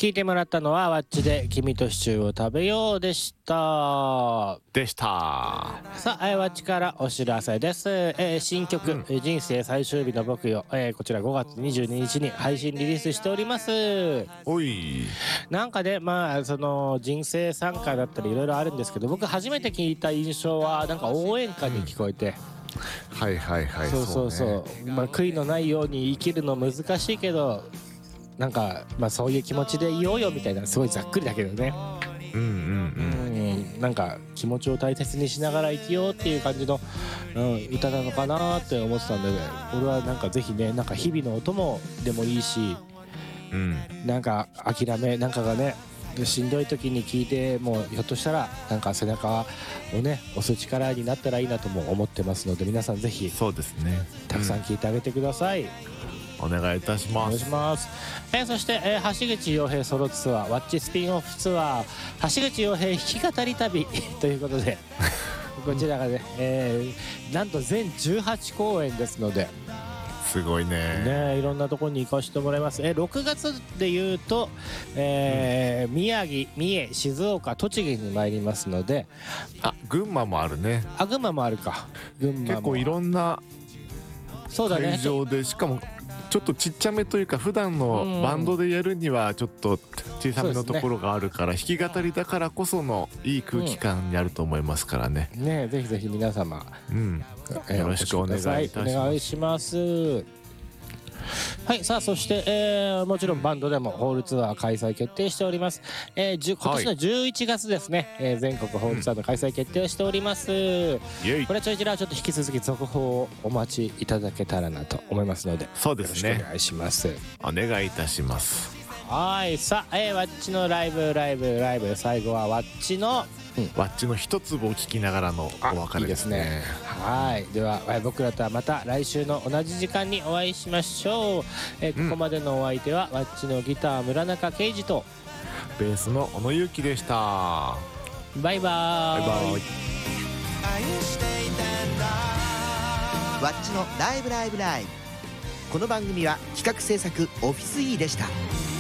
聞いてもらったのはワッチで君とシチューを食べようでしたさあ、ワッチからお知らせです。新曲、人生最終日の僕よ、こちら5月22日に配信リリースしております。 おい、 なんかね、まあその人生参加だったりいろいろあるんですけど、僕初めて聞いた印象はなんか応援歌に聞こえて、 はいはいはい、 そう、まあ悔いのないように生きるの難しいけど、なんかまあそういう気持ちでいようよみたいな、すごいざっくりだけどね、なんか気持ちを大切にしながら生きようっていう感じの、歌なのかなって思ってたんで、俺はなんかぜひね、なんか日々のお供でもいいし、なんか諦めなんかがねしんどい時に聞いてもひょっとしたらなんか背中をね押す力になったらいいなとも思ってますので、皆さんぜひそうですね、 たくさん聞いてあげてください。 お願いいたします。 お願いします。そして、橋口洋平ソロツアー、ワッチスピンオフツアー、橋口洋平弾き語り旅ということでこちらがね、なんと全18公演ですので、 すごいね。 いろんなところに行かせてもらいます。6月でいうと、宮城、三重、静岡、栃木に参りますので、 群馬もあるね。 群馬もあるか。群馬も結構いろんな会場で、しかもちょっとちっちゃめというか、普段のバンドでやるにはちょっと小さめのところがあるから、弾き語りだからこそのいい空気感にあると思いますからね。 ぜひぜひ皆様、 よろしくお願いいたします。 お願いします。はい、さあそして、もちろんバンドでもホールツアー開催決定しております。今年の11月ですね、全国ホールツアーの開催決定しております。これちらはちょっと引き続き続報をお待ちいただけたらなと思いますので、 そうですね、 よろしくお願いします。 お願いいたします。 はい、さあ、ワッチのライブ、最後はワッチの一粒を聞きながらのお別れですね。 はい、では僕らとはまた来週の同じ時間にお会いしましょう。ここまでのお相手はワッチのギター村中圭司とベースの小野裕樹でした。 バイバイ。 ワッチのライブ。この番組は企画制作オフィス E でした。